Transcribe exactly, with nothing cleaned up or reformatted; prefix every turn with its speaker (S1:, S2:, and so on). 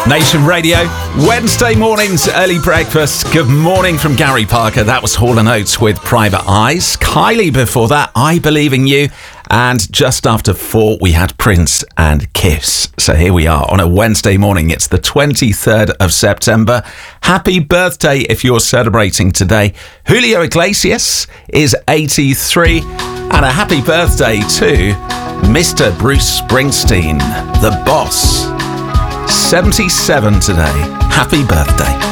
S1: Nation Radio, Wednesday mornings, early breakfast. Good morning from Gary Parker. That was Hall and Oates with Private Eyes. Kylie before that, I Believe in You. And just after four, we had Prince and Kiss. So here we are on a Wednesday morning. It's the twenty-third of September. Happy birthday if you're celebrating today. Julio Iglesias is eighty-three. And a happy birthday to Mister Bruce Springsteen, the boss. seventy-seven today. Happy birthday.